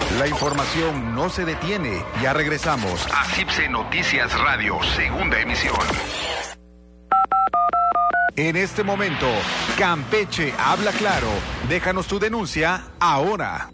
La información no se detiene. Ya regresamos a CIPSE Noticias Radio, segunda emisión. En este momento, Campeche habla claro. Déjanos tu denuncia ahora.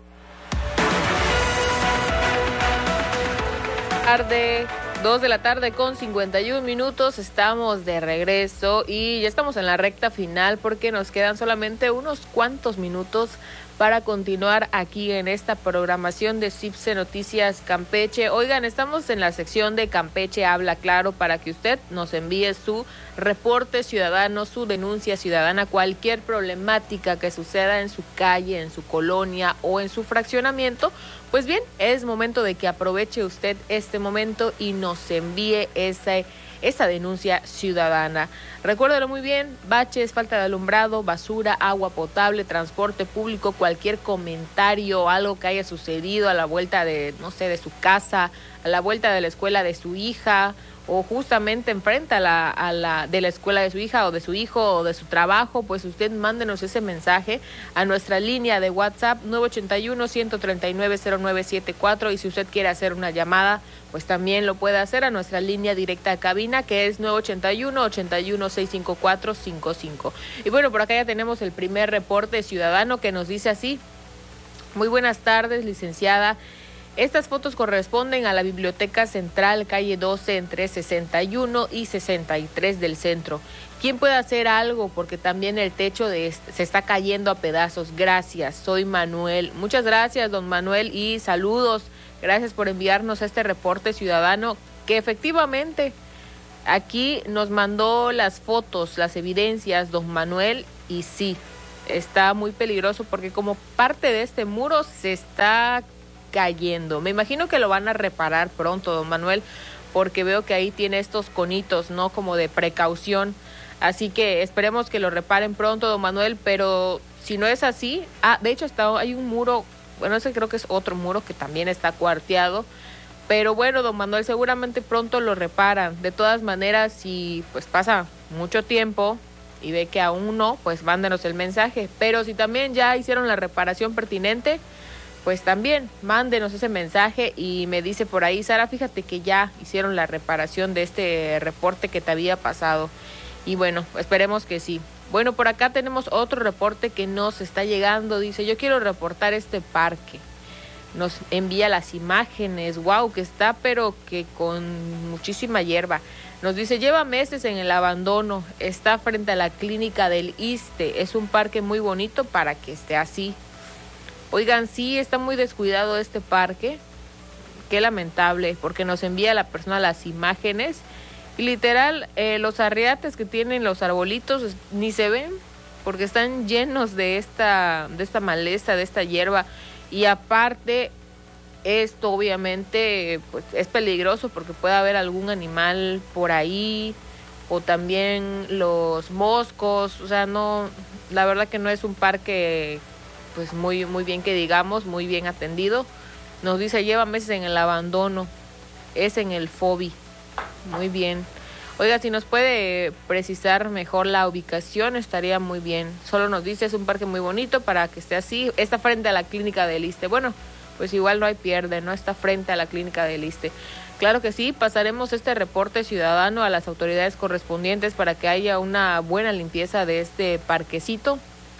Tarde, 2 de la tarde con 51 minutos, estamos de regreso y ya estamos en la recta final porque nos quedan solamente unos cuantos minutos para continuar aquí en esta programación de CIPSE Noticias Campeche. Oigan, estamos en la sección de Campeche Habla Claro para que usted nos envíe su reporte ciudadano, su denuncia ciudadana, cualquier problemática que suceda en su calle, en su colonia o en su fraccionamiento. Pues bien, es momento de que aproveche usted este momento y nos envíe esa denuncia ciudadana. Recuérdalo muy bien: baches, falta de alumbrado, basura, agua potable, transporte público, cualquier comentario, algo que haya sucedido a la vuelta de, no sé, de su casa, a la vuelta de la escuela de su hija, o justamente enfrente de la escuela de su hija o de su hijo o de su trabajo, pues usted mándenos ese mensaje a nuestra línea de WhatsApp 981-139-0974, y si usted quiere hacer una llamada, pues también lo puede hacer a nuestra línea directa de cabina, que es 981-81-654-55. Y bueno, por acá ya tenemos el primer reporte ciudadano que nos dice así: muy buenas tardes, licenciada. Estas fotos corresponden a la Biblioteca Central, calle 12, entre 61 y 63 del centro. ¿Quién puede hacer algo? Porque también el techo se está cayendo a pedazos. Gracias, soy Manuel. Muchas gracias, don Manuel, y saludos. Gracias por enviarnos este reporte ciudadano, que efectivamente aquí nos mandó las fotos, las evidencias, don Manuel, y sí, está muy peligroso porque como parte de este muro se está cayendo. Me imagino que lo van a reparar pronto, don Manuel, porque veo que ahí tiene estos conitos, ¿no? Como de precaución. Así que esperemos que lo reparen pronto, don Manuel, pero si no es así, de hecho hay un muro, bueno, ese creo que es otro muro que también está cuarteado, pero bueno, don Manuel, seguramente pronto lo reparan. De todas maneras, si pues pasa mucho tiempo y ve que aún no, pues mándenos el mensaje, pero si también ya hicieron la reparación pertinente, pues también mándenos ese mensaje. Y me dice por ahí: Sara, fíjate que ya hicieron la reparación de este reporte que te había pasado. Y bueno, esperemos que sí. Bueno, por acá tenemos otro reporte que nos está llegando. Dice: yo quiero reportar este parque. Nos envía las imágenes. Wow, que está pero que con muchísima hierba. Nos dice: lleva meses en el abandono. Está frente a la clínica del ISSSTE. Es un parque muy bonito para que esté así. Oigan, sí, está muy descuidado este parque. Qué lamentable, porque nos envía la persona las imágenes y literal los arriates que tienen los arbolitos ni se ven, porque están llenos de esta maleza, de esta hierba. Y aparte, esto obviamente pues es peligroso porque puede haber algún animal por ahí, o también los moscos. O sea, no, la verdad que no es un parque pues muy bien que digamos, muy bien atendido. Nos dice: lleva meses en el abandono, es en el FOBI. Muy bien. Oiga, si nos puede precisar mejor la ubicación, estaría muy bien. Solo nos dice: es un parque muy bonito para que esté así. Está frente a la clínica del ISSSTE. Bueno, pues igual no hay pierde, no está frente a la clínica del ISSSTE. Claro que sí, pasaremos este reporte ciudadano a las autoridades correspondientes para que haya una buena limpieza de este parquecito,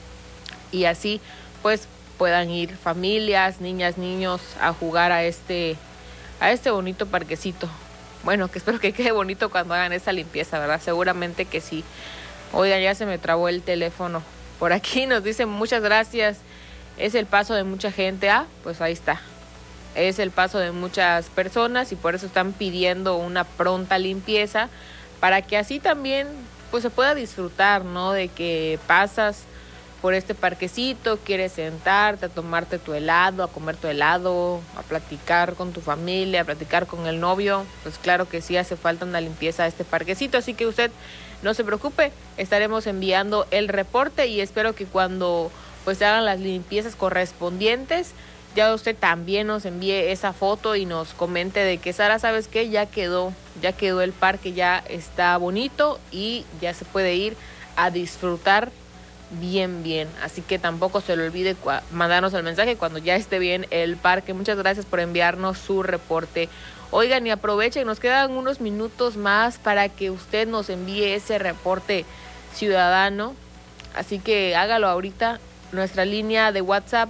y así pues puedan ir familias, niñas, niños a jugar a este bonito parquecito. Bueno, que espero que quede bonito cuando hagan esa limpieza, ¿verdad? Seguramente que sí. Oigan, ya se me trabó el teléfono. Por aquí nos dicen: muchas gracias. Es el paso de mucha gente. Pues ahí está. Es el paso de muchas personas y por eso están pidiendo una pronta limpieza, para que así también pues se pueda disfrutar, ¿no? De que pasas por este parquecito, quieres sentarte a tomarte tu helado, a comer tu helado, a platicar con tu familia, a platicar con el novio. Pues claro que sí hace falta una limpieza a este parquecito, así que usted no se preocupe, estaremos enviando el reporte y espero que cuando pues se hagan las limpiezas correspondientes, ya usted también nos envíe esa foto y nos comente de que: Sara, ¿sabes qué? Ya quedó el parque, ya está bonito y ya se puede ir a disfrutar bien. Así que tampoco se le olvide mandarnos el mensaje cuando ya esté bien el parque. Muchas gracias por enviarnos su reporte. Oigan, y aprovechen, nos quedan unos minutos más para que usted nos envíe ese reporte ciudadano. Así que hágalo ahorita. Nuestra línea de WhatsApp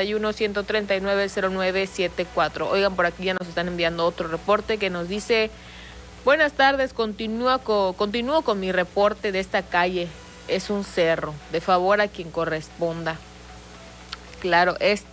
981-139-0974. Oigan, por aquí ya nos están enviando otro reporte que nos dice: buenas tardes, continúo con mi reporte de esta calle. Es un cerro, de favor a quien corresponda. Claro,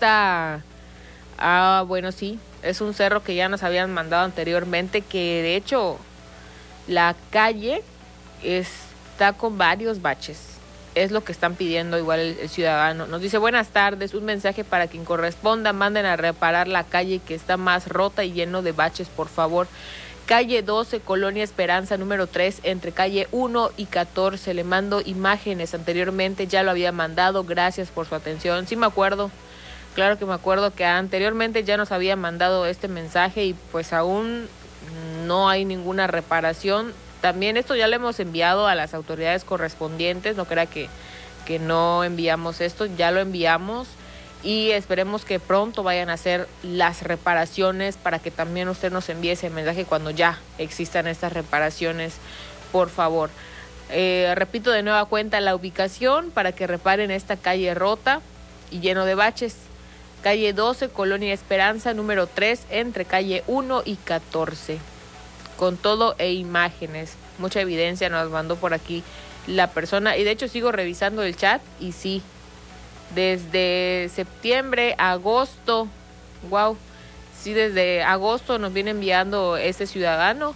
bueno, sí, es un cerro que ya nos habían mandado anteriormente, que de hecho la calle está con varios baches. Es lo que están pidiendo igual el ciudadano. Nos dice: buenas tardes, un mensaje para quien corresponda, manden a reparar la calle que está más rota y lleno de baches, por favor. Calle 12, Colonia Esperanza, número 3, entre calle 1 y 14. Le mando imágenes anteriormente, ya lo había mandado, gracias por su atención. Sí me acuerdo, claro que me acuerdo que anteriormente ya nos había mandado este mensaje y pues aún no hay ninguna reparación. También esto ya lo hemos enviado a las autoridades correspondientes, no crea que no enviamos esto, ya lo enviamos y esperemos que pronto vayan a hacer las reparaciones para que también usted nos envíe ese mensaje cuando ya existan estas reparaciones, por favor. Repito de nueva cuenta la ubicación para que reparen esta calle rota y lleno de baches. Calle 12, Colonia Esperanza, número 3, entre calle 1 y 14. Con todo e imágenes. Mucha evidencia nos mandó por aquí la persona. Y de hecho sigo revisando el chat y sí, desde septiembre, agosto, wow, sí, desde agosto nos viene enviando el ciudadano,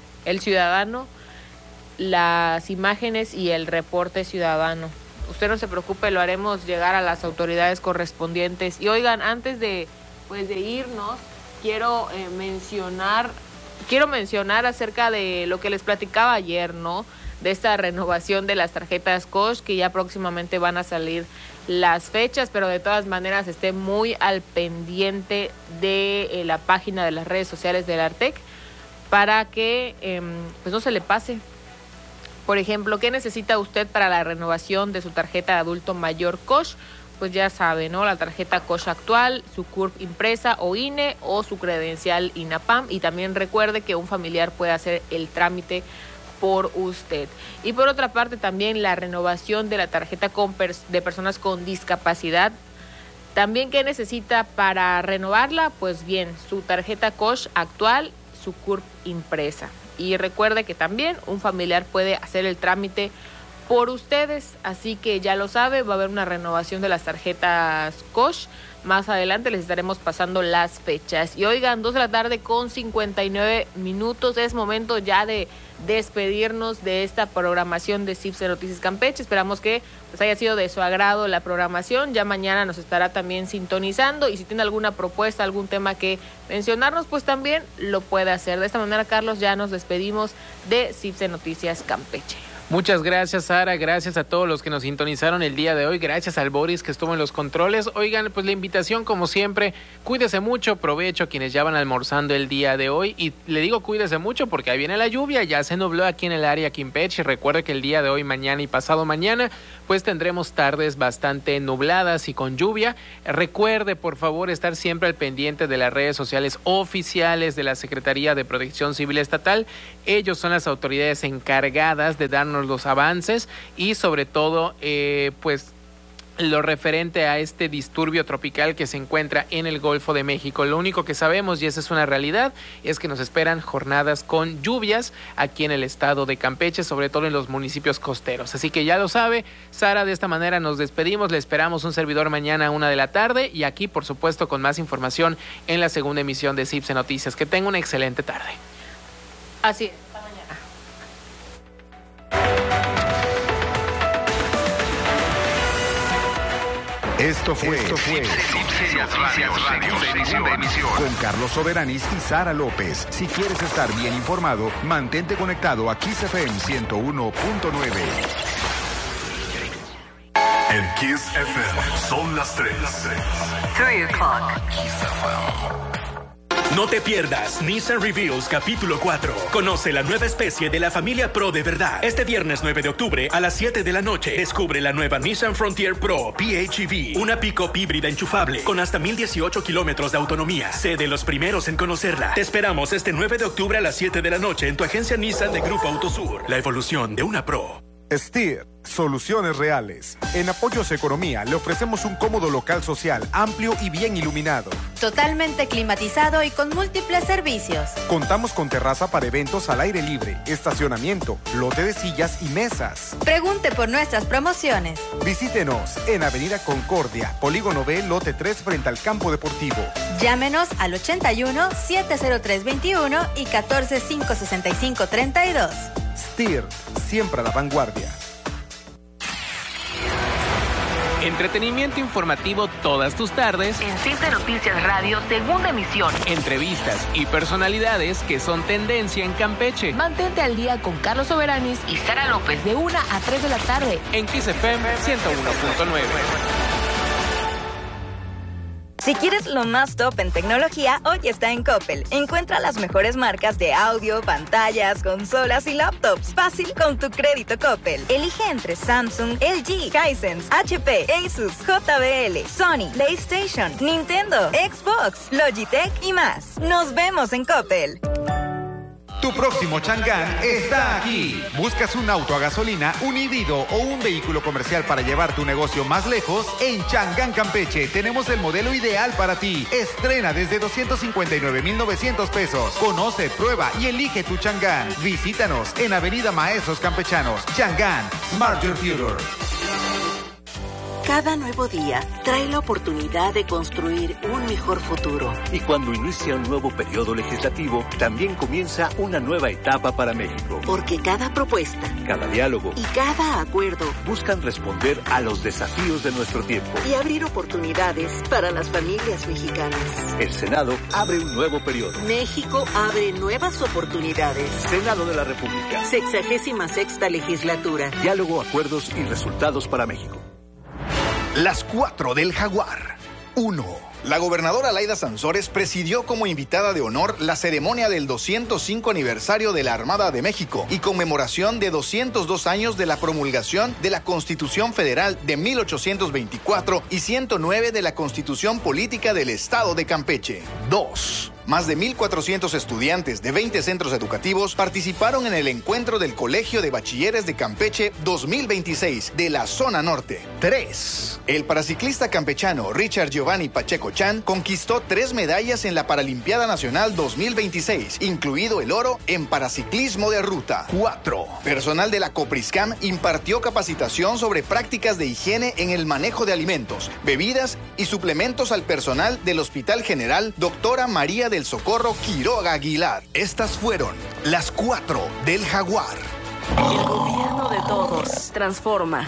las imágenes y el reporte ciudadano. Usted no se preocupe, lo haremos llegar a las autoridades correspondientes. Y oigan, antes de irnos, quiero mencionar acerca de lo que les platicaba ayer, ¿no? De esta renovación de las tarjetas Kosh, que ya próximamente van a salir las fechas, pero de todas maneras esté muy al pendiente de la página de las redes sociales del Artec para que pues no se le pase. Por ejemplo, ¿qué necesita usted para la renovación de su tarjeta de adulto mayor Kosh? Pues ya sabe, ¿no? La tarjeta Kosh actual, su CURP impresa o INE o su credencial INAPAM. Y también recuerde que un familiar puede hacer el trámite por usted. Y por otra parte también la renovación de la tarjeta de personas con discapacidad. También, ¿qué necesita para renovarla? Pues bien, su tarjeta Kosh actual, su CURP impresa. Y recuerde que también un familiar puede hacer el trámite por ustedes, así que ya lo sabe, va a haber una renovación de las tarjetas Kosh. Más adelante les estaremos pasando las fechas. Y oigan, 2:59 p.m, es momento ya de despedirnos de esta programación de CIPSE Noticias Campeche. Esperamos que pues haya sido de su agrado la programación. Ya mañana nos estará también sintonizando y si tiene alguna propuesta, algún tema que mencionarnos, pues también lo puede hacer. De esta manera, Carlos, ya nos despedimos de CIPSE Noticias Campeche. Muchas gracias, Sara, gracias a todos los que nos sintonizaron el día de hoy, gracias al Boris que estuvo en los controles. Oigan, pues la invitación como siempre, cuídese mucho, provecho a quienes ya van almorzando el día de hoy y le digo cuídese mucho porque ahí viene la lluvia, ya se nubló aquí en el área Campeche y recuerde que el día de hoy, mañana y pasado mañana pues tendremos tardes bastante nubladas y con lluvia. Recuerde por favor estar siempre al pendiente de las redes sociales oficiales de la Secretaría de Protección Civil Estatal. Ellos son las autoridades encargadas de darnos los avances y sobre todo pues lo referente a este disturbio tropical que se encuentra en el Golfo de México. Lo único que sabemos, y esa es una realidad, es que nos esperan jornadas con lluvias aquí en el estado de Campeche, sobre todo en los municipios costeros. Así que ya lo sabe, Sara, de esta manera nos despedimos, le esperamos un servidor mañana a 1:00 p.m. y aquí por supuesto con más información en la segunda emisión de CIPSE Noticias. Que tenga una excelente tarde. Así es, hasta mañana. Esto fue CIPSE Noticias Radio, segunda emisión. Con Carlos Soberanis y Sara López. Si quieres estar bien informado, mantente conectado a Kiss FM 101.9. En Kiss FM son las 3. 3 o'clock. Kiss FM. No te pierdas Nissan Reveals capítulo 4. Conoce la nueva especie de la familia Pro de verdad. Este viernes 9 de octubre a las 7 de la noche descubre la nueva Nissan Frontier Pro PHEV, una pick-up híbrida enchufable con hasta 1018 kilómetros de autonomía. Sé de los primeros en conocerla. Te esperamos este 9 de octubre a las 7 de la noche en tu agencia Nissan de Grupo Autosur. La evolución de una Pro. STIR, soluciones reales. En Apoyos Economía le ofrecemos un cómodo local social, amplio y bien iluminado. Totalmente climatizado y con múltiples servicios. Contamos con terraza para eventos al aire libre, estacionamiento, lote de sillas y mesas. Pregunte por nuestras promociones. Visítenos en Avenida Concordia, Polígono B, lote 3 frente al campo deportivo. Llámenos al 81-703-21 y 14-565-32. STIR, siempre a la vanguardia. Entretenimiento informativo todas tus tardes. En Simple Noticias Radio, segunda emisión. Entrevistas y personalidades que son tendencia en Campeche. Mantente al día con Carlos Soberanis y Sara López de 1 a 3 de la tarde. En Kiss FM 101.9. Si quieres lo más top en tecnología, hoy está en Coppel. Encuentra las mejores marcas de audio, pantallas, consolas y laptops. Fácil con tu crédito Coppel. Elige entre Samsung, LG, Hisense, HP, Asus, JBL, Sony, PlayStation, Nintendo, Xbox, Logitech y más. Nos vemos en Coppel. Tu próximo Chang'an está aquí. ¿Buscas un auto a gasolina, un híbrido o un vehículo comercial para llevar tu negocio más lejos? En Chang'an Campeche tenemos el modelo ideal para ti. Estrena desde 259,900 pesos. Conoce, prueba y elige tu Chang'an. Visítanos en Avenida Maestros Campechanos. Chang'an, Smart Your Future. Cada nuevo día trae la oportunidad de construir un mejor futuro. Y cuando inicia un nuevo periodo legislativo, también comienza una nueva etapa para México. Porque cada propuesta, cada diálogo y cada acuerdo buscan responder a los desafíos de nuestro tiempo y abrir oportunidades para las familias mexicanas. El Senado abre un nuevo periodo. México abre nuevas oportunidades. Senado de la República. 66ª legislatura. Diálogo, acuerdos y resultados para México. Las 4 del Jaguar. 1. La gobernadora Laida Sansores presidió como invitada de honor la ceremonia del 205 aniversario de la Armada de México y conmemoración de 202 años de la promulgación de la Constitución Federal de 1824 y 109 de la Constitución Política del Estado de Campeche. 2. Más de 1,400 estudiantes de 20 centros educativos participaron en el encuentro del Colegio de Bachilleres de Campeche 2026 de la Zona Norte. 3. El paraciclista campechano Richard Giovanni Pacheco Chan conquistó 3 medallas en la Paralimpiada Nacional 2026, incluido el oro en paraciclismo de ruta. 4. Personal de la Copriscam impartió capacitación sobre prácticas de higiene en el manejo de alimentos, bebidas y suplementos al personal del Hospital General Doctora María del Socorro Quiroga Aguilar. Estas fueron las 4 del Jaguar. El gobierno de todos. Transforma.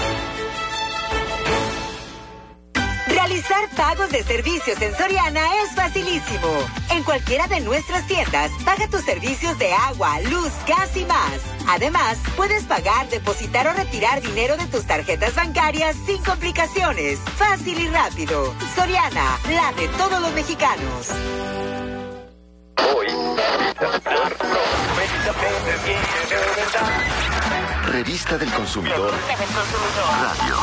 Realizar pagos de servicios en Soriana es facilísimo. En cualquiera de nuestras tiendas, paga tus servicios de agua, luz, gas y más. Además, puedes pagar, depositar o retirar dinero de tus tarjetas bancarias sin complicaciones. Fácil y rápido. Soriana, la de todos los mexicanos. Revista del Consumidor Radio.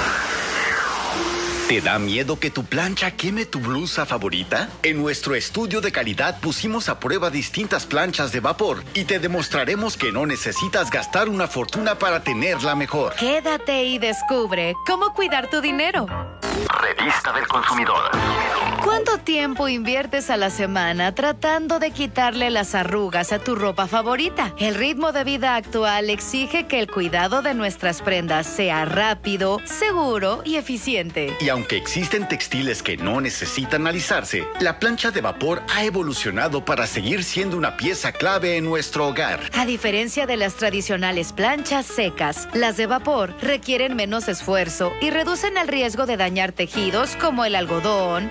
¿Te da miedo que tu plancha queme tu blusa favorita? En nuestro estudio de calidad pusimos a prueba distintas planchas de vapor y te demostraremos que no necesitas gastar una fortuna para tenerla mejor. Quédate y descubre cómo cuidar tu dinero. Revista del Consumidor. ¿Cuánto tiempo inviertes a la semana tratando de quitarle las arrugas a tu ropa favorita? El ritmo de vida actual exige que el cuidado de nuestras prendas sea rápido, seguro y eficiente. Y aunque existen textiles que no necesitan alisarse, la plancha de vapor ha evolucionado para seguir siendo una pieza clave en nuestro hogar. A diferencia de las tradicionales planchas secas, las de vapor requieren menos esfuerzo y reducen el riesgo de dañar tejidos como el algodón, lino,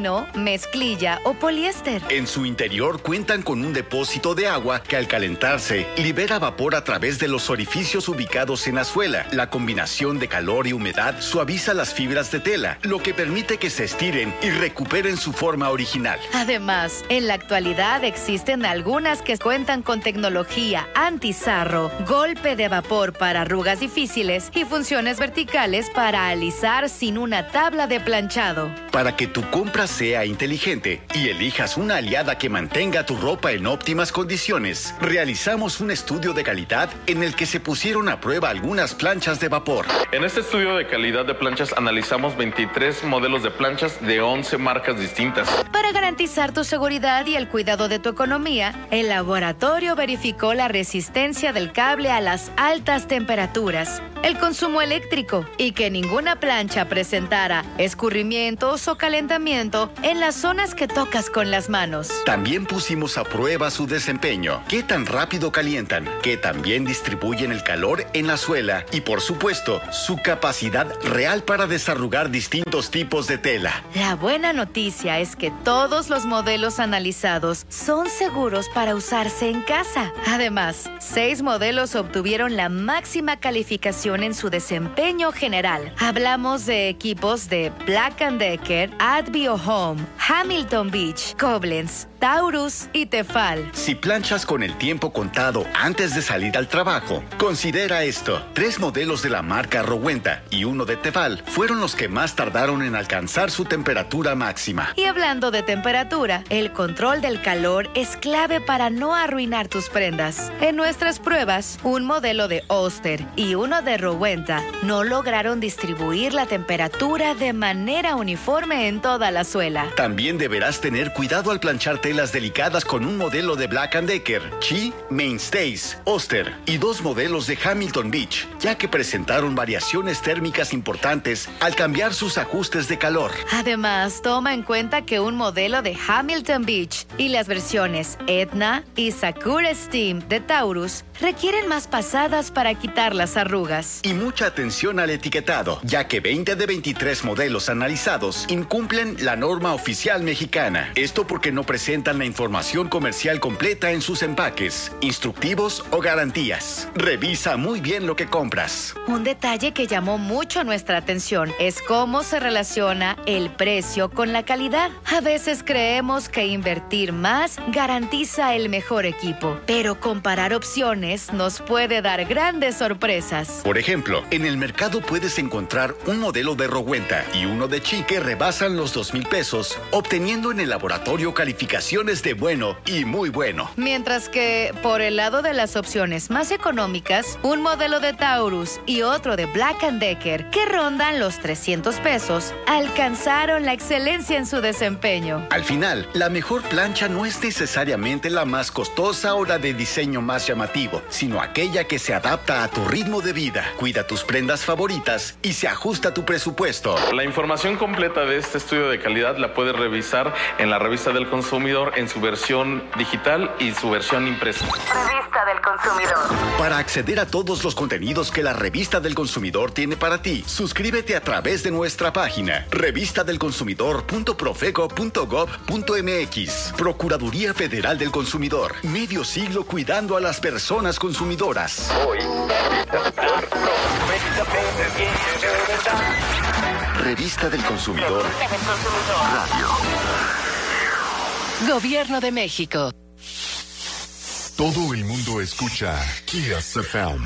lino, mezclilla o poliéster. En su interior cuentan con un depósito de agua que al calentarse libera vapor a través de los orificios ubicados en la suela. La combinación de calor y humedad suaviza las fibras de tela, lo que permite que se estiren y recuperen su forma original. Además, en la actualidad existen algunas que cuentan con tecnología anti-sarro, golpe de vapor para arrugas difíciles y funciones verticales para alisar sin una tabla de planchado. Para que tu compra sea inteligente y elijas una aliada que mantenga tu ropa en óptimas condiciones, realizamos un estudio de calidad en el que se pusieron a prueba algunas planchas de vapor. En este estudio de calidad de planchas analizamos 23 modelos de planchas de 11 marcas distintas. Para garantizar tu seguridad y el cuidado de tu economía, el laboratorio verificó la resistencia del cable a las altas temperaturas, el consumo eléctrico y que ninguna plancha presentara escurrimientos o calentamiento en las zonas que tocas con las manos. También pusimos a prueba su desempeño, qué tan rápido calientan, qué tan bien distribuyen el calor en la suela y, por supuesto, su capacidad real para desarrugar distintos tipos de tela. La buena noticia es que todos los modelos analizados son seguros para usarse en casa. Además, 6 modelos obtuvieron la máxima calificación en su desempeño general. Hablamos de equipos de Black & Decker, Advio Home, Hamilton Beach, Koblenz, Taurus y Tefal. Si planchas con el tiempo contado antes de salir al trabajo, considera esto. 3 modelos de la marca Rowenta y 1 de Tefal fueron los que más tardaron en alcanzar su temperatura máxima. Y hablando de temperatura, el control del calor es clave para no arruinar tus prendas. En nuestras pruebas, un modelo de Oster y 1 de Rowenta no lograron distribuir la temperatura de manera uniforme en toda la suela. También deberás tener cuidado al planchar telas delicadas con un modelo de Black & Decker, Chi, Mainstays, Oster y 2 modelos de Hamilton Beach, ya que presentaron variaciones térmicas importantes al cambiar sus ajustes de calor. Además, toma en cuenta que un modelo de Hamilton Beach y las versiones Etna y Sakura Steam de Taurus requieren más pasadas para quitar las arrugas. Y mucha atención al etiquetado, ya que 20 de 23 modelos analizados incumplen la norma oficial mexicana. Esto porque no presentan la información comercial completa en sus empaques, instructivos o garantías. Revisa muy bien lo que compras. Un detalle que llamó mucho nuestra atención es cómo se relaciona el precio con la calidad. A veces creemos que invertir más garantiza el mejor equipo, pero comparar opciones nos puede dar grandes sorpresas. Por ejemplo, en el mercado puedes encontrar un modelo de Rowenta y 1 de Chi que rebasan los 2,000 pesos, obteniendo en el laboratorio calificaciones de bueno y muy bueno. Mientras que, por el lado de las opciones más económicas, un modelo de Taurus y otro de Black & Decker, que rondan los 300 pesos, alcanzaron la excelencia en su desempeño. Al final, la mejor plancha no es necesariamente la más costosa o la de diseño más llamativo, sino aquella que se adapta a tu ritmo de vida, cuida tus prendas favoritas y se ajusta a tu presupuesto. La información completa de este estudio de calidad la puedes revisar en la Revista del Consumidor en su versión digital y su versión impresa. Revista del Consumidor. Para acceder a todos los contenidos que la Revista del Consumidor tiene para ti, suscríbete a través de nuestra página revistadelconsumidor.profeco.gov.mx. Procuraduría Federal del Consumidor. Medio siglo cuidando a las personas consumidoras. Revista del Consumidor. Radio. Gobierno de México. Todo el mundo escucha Kiss FM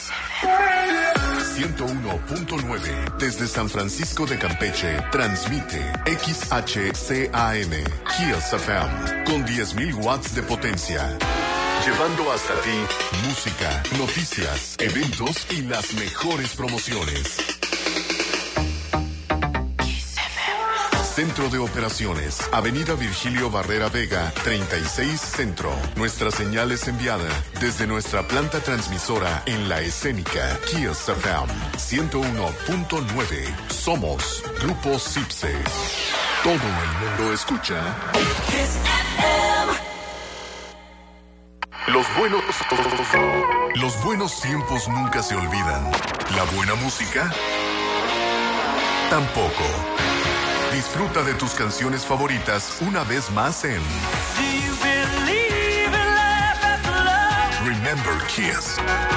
101.9 desde San Francisco de Campeche. Transmite XHCAM Kiss FM con 10,000 watts de potencia. Llevando hasta ti música, noticias, eventos y las mejores promociones. Centro de Operaciones, Avenida Virgilio Barrera Vega, 36 Centro. Nuestra señal es enviada desde nuestra planta transmisora en La Escénica, Kiss FM 101.9. Somos Grupo Cipse. Todo el mundo escucha Kiss FM. Los buenos tiempos nunca se olvidan. La buena música tampoco. Disfruta de tus canciones favoritas una vez más en Remember Kiss.